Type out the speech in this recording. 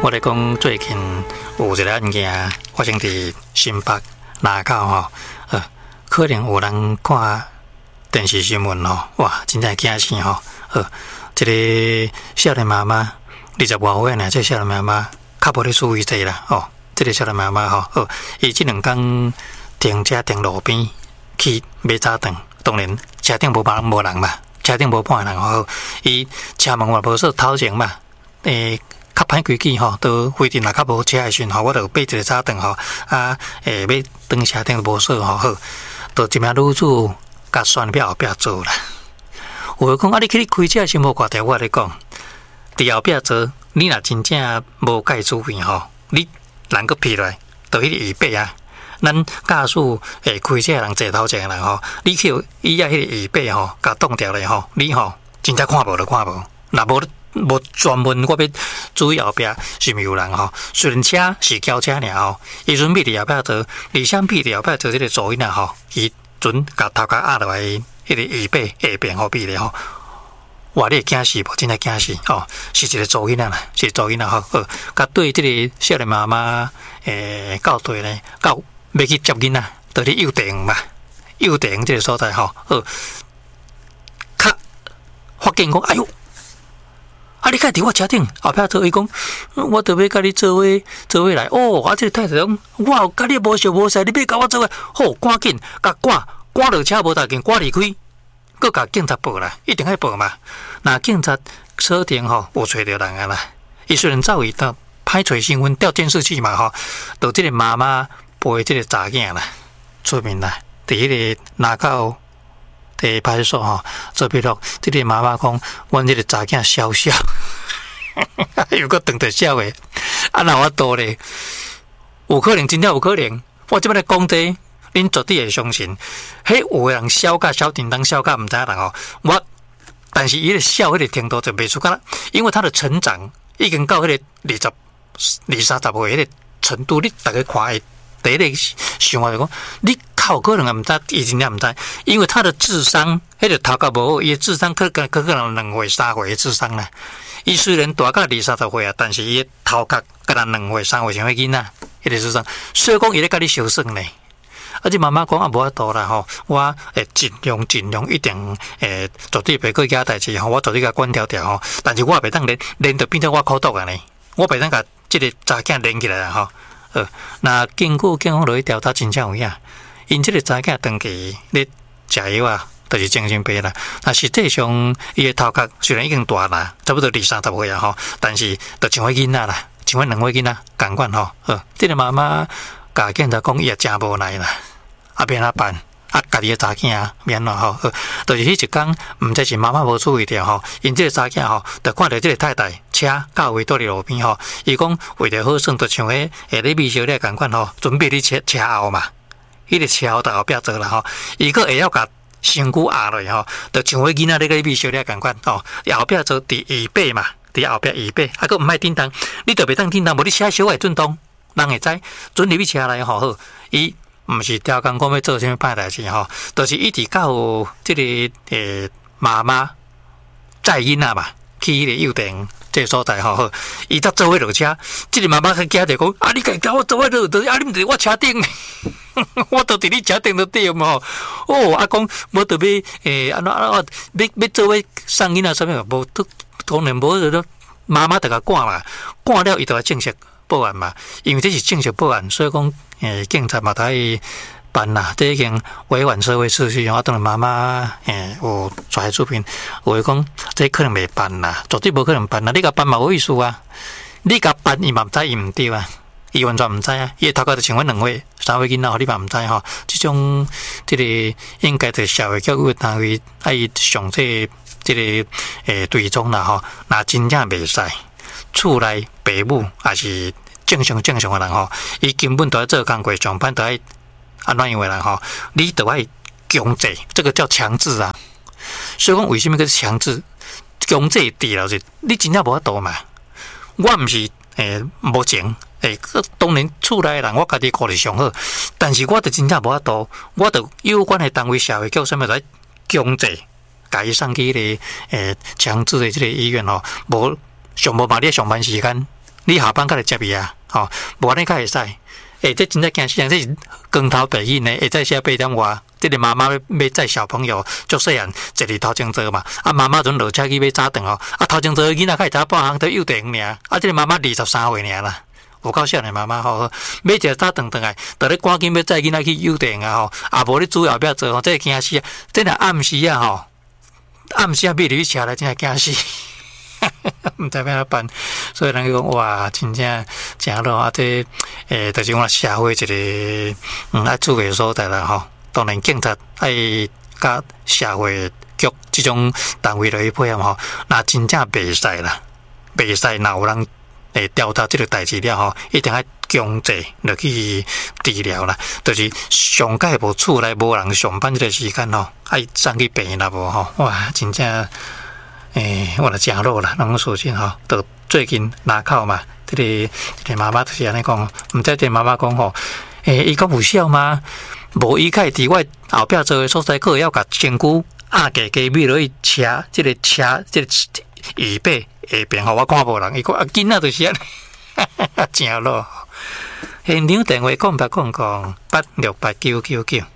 我咧讲最近有一个案件发生伫新北南口吼，可能有人看电视新闻吼，哇，真正惊死吼，一个少年妈妈20多岁呢，这少年妈妈较无咧注意这啦，这个少年妈妈吼，伊这2天停车停路边去买早顿，当然车顶无人嘛，车顶无半人吼，伊车门也无锁，头前嘛，较歹规矩吼，都规定若较无车的时候，我就买一个早顿吼，要登车顶无锁吼，好，就一名女子甲选票后壁做啦。有讲你去开车先无挂条，我咧讲，伫后壁做，你若真正无介注意吼，你人个劈来，就迄个椅背啊。咱驾驶开车人坐头前人吼，你去伊啊迄个椅背吼，甲挡掉咧吼，你吼真正看无就看无，若无专门我要注意后壁是毋是有人吼？虽然车是轿车尔吼，伊准备伫后壁坐，而相比伫后壁坐这个座椅啊吼，伊准甲头壳压落来，迄个椅背下边后壁咧吼，哇！你会惊死无？真正惊死吼！是一个座椅啦，是座椅啦吼。甲对这个少年妈妈到队咧，到要去接囡仔，到咧幼稚园嘛，幼稚园这个所在吼，较发现讲，哎哟！你敢伫我车顶后壁坐？伊讲，我特别甲你做伙来。这个太太讲，我甲你无熟无识，你要甲我做伙，好，赶紧甲赶落车无大紧，赶离开，佮甲警察报啦，一定要报嘛。那警察锁定吼，有找着人啊啦。伊虽然走伊到歹找新闻调监视器嘛吼，就这个妈妈陪这个查囝啦出面啦，伫迄个南口派出所吼做笔录，这个妈妈讲，阮这个查囝笑笑，又搁当着笑诶，哪我多咧？有可能，真正有可能。我即摆咧讲这，恁绝对会相信。迄有诶人笑甲小叮当笑甲毋知影人吼，但是伊咧笑迄个程度就袂出噶，因为他的成长已经到迄个20、30岁迄个程度，你大家看诶。第一个想法就讲，你靠可能也毋知，伊真正毋知，因为他的智商，迄个头壳无好，伊的智商可能2岁、3岁的智商啦。伊虽然大到20、30岁啊，但是伊的头壳可能2岁、3岁像迄囡仔，迄个智商，所以讲伊咧甲你相算呢。这妈妈讲无法度啦吼，我尽量一定绝对袂过遐代志吼，我绝对甲管条吼，但是我袂当连着变做我苦毒啊呢，我袂当甲即个查囝连起来啦吼。那经过警方落去调查，真正有影，因这个查囝长期咧食药啊，就是精神病啦。那实际上，伊的头壳虽然已经大啦，差不多20、30岁啊吼，但是就像迄囡仔啦，像2岁囡仔共款吼。这个妈妈甲警察讲，伊也真无奈啦，要安怎办？家己的查囝免啦吼，就是迄一天，毋知是妈妈无注意着吼，因这个查囝吼，就看到这个太太车到位倒伫路边吼，伊讲为着好耍，就像咧美小姐共款吼，准备伫车后嘛，迄个车后在后壁坐啦吼，伊个会晓甲身躯压落吼，就像迄囡仔咧个美小姐共款吼，后壁坐伫椅背嘛，伫后壁椅背，个毋爱叮当，你着袂当叮当，无你车小会震动，人会知准入去车内吼好，伊。毋是刁工讲要做啥物歹代志吼，就是一直到这个妈妈载囡仔嘛，去迄个幼稚园这个所在吼，伊才做伙落车。这个妈妈去惊着讲，你甲我做伙落，你毋伫我车顶，我都伫你车顶都对嘛吼。讲无特别安怎要做伙送囡仔啥物无，当然无就妈妈就甲赶嘛，赶了伊就要正式报案嘛，因为这是正式报案，所以讲警察嘛，伊办啦，这已经违反社会秩序，当然妈妈有抓出面，有讲这可能袂办啦，绝对无可能办啦，你甲办嘛无意思啊，你甲办伊嘛毋知伊毋对啊，伊完全毋知啊，伊头壳就像阮2岁、3岁囡仔，你嘛毋知吼，这种这个应该在社会教育单位伊上这个追踪啦吼，那真正袂使。厝内爸母也是正常的人吼，伊根本都要做工课上班，都要安怎样的人吼，你都要强制，这个叫强制啊。所以讲为什么叫强制？强制治疗是，你真正无法度嘛。我毋是无情，当然厝内人我家己顾虑上好，但是我就真正无法度，我就有关的单位社会叫什么来强制，甲伊送去强制的这个医院吼，无上无嘛，你上班时间你下班才来接伊啊，吼，无安尼较会使。这真正惊死人，这是光头白影呢，会再写8点外。这个妈妈要载小朋友，足细汉坐伫头前座嘛，妈妈阵落车去买早顿哦，头前座囡仔较会知半项都幼稚园尔，这个妈妈23岁尔啦。有够少年妈妈吼，买一个早顿顿来，就咧赶紧要载囡仔去幼稚园啊吼，无你主后壁做吼，这惊死啊！这若暗时啊吼，暗时啊买入去车来，真系惊死。唔知要怎办，所以人讲哇，真正正咯啊！这就是讲社会一个爱注意的所在啦吼。当然，警察爱甲社会局这种单位来配合吼，那真正袂使啦，袂使。若有人调查这个代志了吼，一定要强制落去治疗啦。就是上届无厝内无人上班这个时间吼，爱送去病啦无吼，哇，真正。我来讲落啦，拢首先吼，就最近拿口嘛，这个妈妈就是安尼讲，毋知这妈妈讲吼，伊讲有效吗？无伊开伫我后壁做诶所在，可要甲身躯压低低米落去车，这个椅背下边吼，我看无人，伊讲囡仔就是安尼，正咯。现场电话0800868999。